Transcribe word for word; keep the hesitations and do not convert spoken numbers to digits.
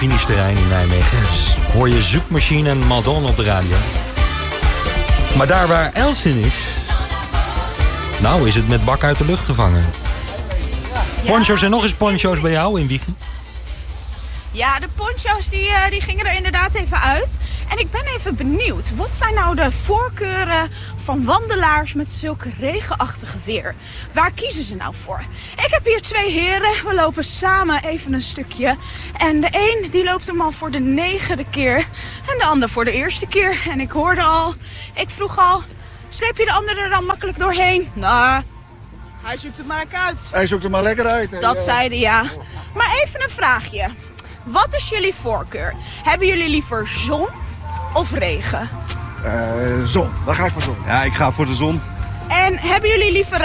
Finiesterrein in Nijmegen hoor je Zoekmachine en Madonna op de radio. Maar daar waar Elsin is, nou is het met bak uit de lucht gevangen. Poncho's en nog eens poncho's bij jou in Wijchen? Ja, de poncho's die, uh, die gingen er inderdaad even uit. En ik ben even benieuwd, wat zijn nou de voorkeuren van wandelaars met zulke regenachtige weer? Waar kiezen ze nou voor? Ik heb hier twee heren, we lopen samen even een stukje. En de een die loopt hem al voor de negende keer en de ander voor de eerste keer. En ik hoorde al, ik vroeg al, sleep je de ander er dan makkelijk doorheen? Nou, hij zoekt het maar lekker uit. Hij zoekt er maar lekker uit. Hè? Dat zeiden ja. Maar even een vraagje. Wat is jullie voorkeur? Hebben jullie liever zon of regen? Uh, zon, daar ga ik voor zon. Ja, ik ga voor de zon. En hebben jullie liever